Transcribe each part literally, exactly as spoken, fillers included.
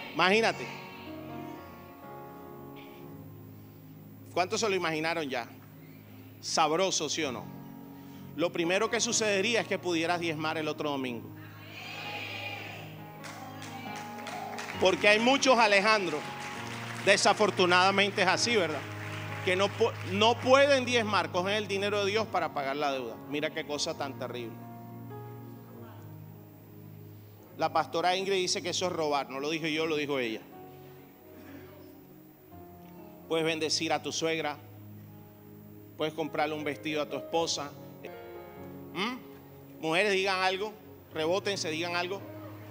Imagínate. ¿Cuántos se lo imaginaron ya? Sabroso, ¿sí o no? Lo primero que sucedería es que pudieras diezmar el otro domingo. Porque hay muchos Alejandro, desafortunadamente es así, ¿verdad? Que no, no pueden diezmar, cogen el dinero de Dios para pagar la deuda. Mira qué cosa tan terrible. La pastora Ingrid dice que eso es robar. No lo dije yo, lo dijo ella. Puedes bendecir a tu suegra. Puedes comprarle un vestido a tu esposa. ¿Mm? Mujeres, digan algo. Rebótense, digan algo.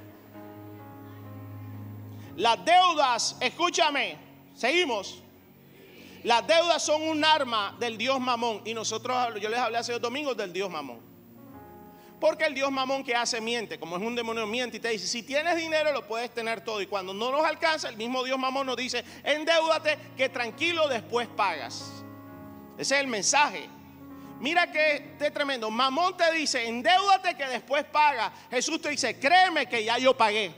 Las deudas, escúchame, seguimos. Las deudas son un arma del Dios Mamón. Y nosotros, yo les hablé hace dos domingos del Dios Mamón. Porque el Dios Mamón, que hace, miente. Como es un demonio, miente y te dice, si tienes dinero lo puedes tener todo. Y cuando no nos alcanza, el mismo Dios Mamón nos dice, endeúdate que tranquilo después pagas. Ese es el mensaje. Mira que es tremendo. Mamón te dice, endeúdate que después pagas. Jesús te dice, créeme que ya yo pagué.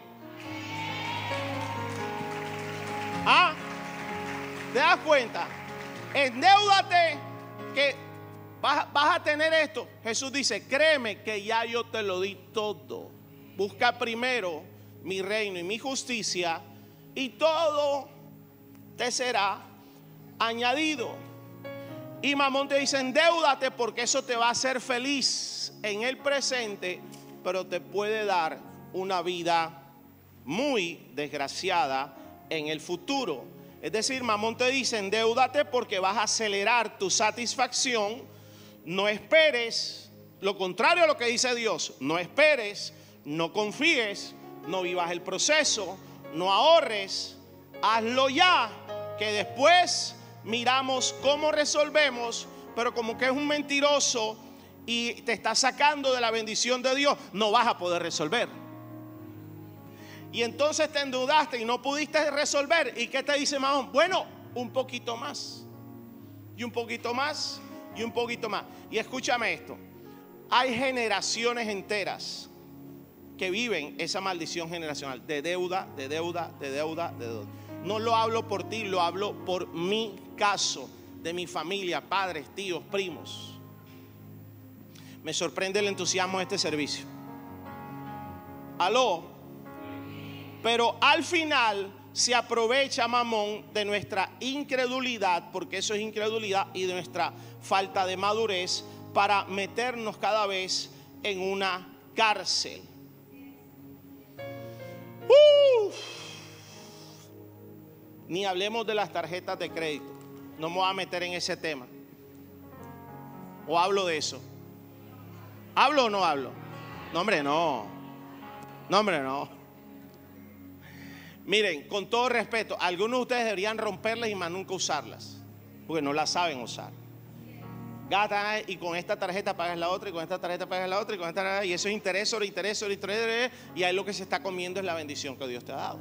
¿Ah? ¿Te das cuenta? Endeúdate que vas, vas a tener esto. Jesús dice, créeme que ya yo te lo di todo. Busca primero mi reino y mi justicia y todo te será añadido. Y Mamón te dice, endeúdate porque eso te va a hacer feliz en el presente, pero te puede dar una vida muy desgraciada en el futuro. Es decir, Mamón te dice, endeúdate porque vas a acelerar tu satisfacción. No esperes, lo contrario a lo que dice Dios. No esperes, no confíes, no vivas el proceso, no ahorres, hazlo ya, que después miramos cómo resolvemos. Pero como que es un mentiroso y te está sacando de la bendición de Dios, no vas a poder resolver. Y entonces te endeudaste y no pudiste resolver. ¿Y qué te dice Mamón? Bueno, un poquito más. Y un poquito más. Y un poquito más. Y escúchame esto. Hay generaciones enteras que viven esa maldición generacional. De deuda, de deuda, de deuda, de deuda. No lo hablo por ti, lo hablo por mi caso. De mi familia, padres, tíos, primos. Me sorprende el entusiasmo de este servicio. Aló. Pero al final se aprovecha Mamón de nuestra incredulidad, porque eso es incredulidad, y de nuestra falta de madurez para meternos cada vez en una cárcel. Uf. Ni hablemos de las tarjetas de crédito. No me voy a meter en ese tema. ¿O hablo de eso? ¿Hablo o no hablo? No, hombre, no. No, hombre, no. Miren, con todo respeto, algunos de ustedes deberían romperlas y más nunca usarlas, porque no las saben usar. Gastan y con esta tarjeta pagas la otra, y con esta tarjeta pagas la otra, y con esta, y eso es interés sobre interés sobre interés, y ahí lo que se está comiendo es la bendición que Dios te ha dado.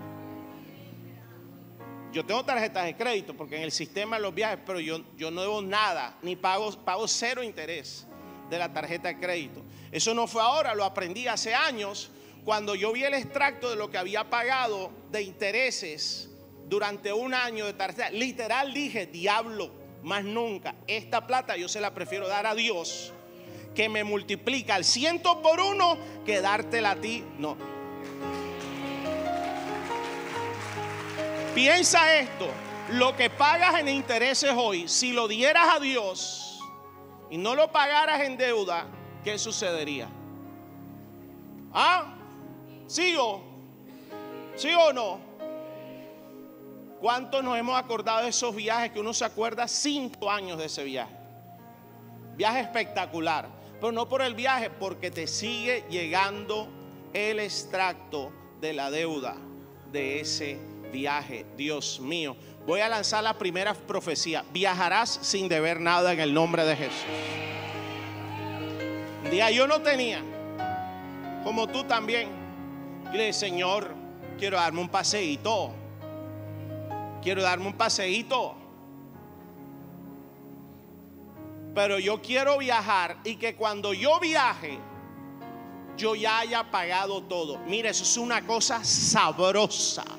Yo tengo tarjetas de crédito porque en el sistema de los viajes, pero yo, yo no debo nada, ni pago, pago cero interés de la tarjeta de crédito. Eso no fue ahora, lo aprendí hace años. Cuando yo vi el extracto de lo que había pagado de intereses durante un año de tarjeta, literal dije, diablo, más nunca, esta plata yo se la prefiero dar a Dios, que me multiplica al ciento por uno, que dártela a ti. No. Piensa esto, lo que pagas en intereses hoy, si lo dieras a Dios y no lo pagaras en deuda, ¿qué sucedería? ¿Ah? ¿Sí o? ¿Sí o no? ¿Cuántos nos hemos acordado de esos viajes que uno se acuerda cinco años de ese viaje? Viaje espectacular, pero no por el viaje, porque te sigue llegando el extracto de la deuda de ese viaje. Dios mío, voy a lanzar la primera profecía. Viajarás sin deber nada en el nombre de Jesús. Un día yo no tenía, como tú también. Y le dije, Señor, quiero darme un paseíto. Quiero darme un paseíto. Pero yo quiero viajar y que cuando yo viaje, yo ya haya pagado todo. Mire, eso es una cosa sabrosa.